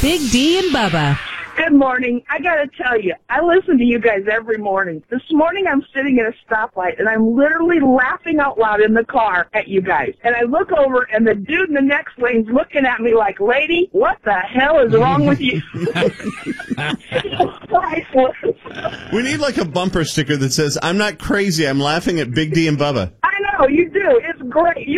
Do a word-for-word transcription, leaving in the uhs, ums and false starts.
Big D and Bubba. Good morning. I got to tell you, I listen to you guys every morning. This morning I'm sitting at a stoplight, and I'm literally laughing out loud in the car at you guys. And I look over, and the dude in the next lane's looking at me like, lady, what the hell is wrong with you? We need like a bumper sticker that says, I'm not crazy, I'm laughing at Big D and Bubba. I know, you do. It's great. You